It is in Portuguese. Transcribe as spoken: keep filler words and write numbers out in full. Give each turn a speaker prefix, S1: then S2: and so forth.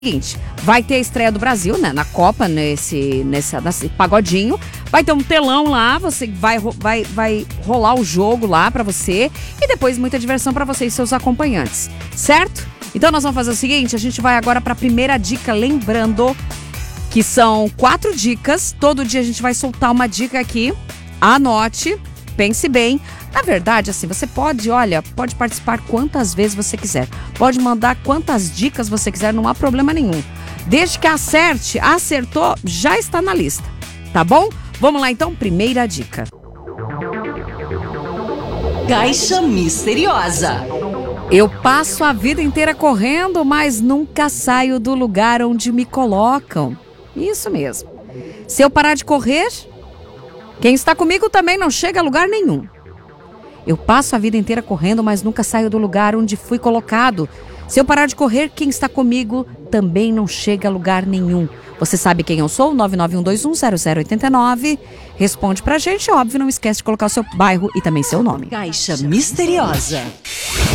S1: Seguinte, vai ter a estreia do Brasil, né, na Copa, nesse, nesse, nesse pagodinho. Vai ter um telão lá, você vai, vai, vai rolar o jogo lá pra você e depois muita diversão pra você e seus acompanhantes, certo? Então nós vamos fazer o seguinte, a gente vai agora pra primeira dica, lembrando que são quatro dicas. Todo dia a gente vai soltar uma dica aqui, anote, pense bem. Na verdade, assim, você pode, olha, pode participar quantas vezes você quiser. Pode mandar quantas dicas você quiser, não há problema nenhum. Desde que acerte, acertou, já está na lista, tá bom? Vamos lá então, primeira dica.
S2: Caixa misteriosa.
S1: Eu passo a vida inteira correndo, mas nunca saio do lugar onde me colocam. Isso mesmo. Se eu parar de correr, quem está comigo também não chega a lugar nenhum. Eu passo a vida inteira correndo, mas nunca saio do lugar onde fui colocado. Se eu parar de correr, quem está comigo também não chega a lugar nenhum. Você sabe quem eu sou? nove nove um dois um zero zero oito nove. Responde pra gente, óbvio, não esquece de colocar o seu bairro e também seu nome.
S2: Caixa misteriosa.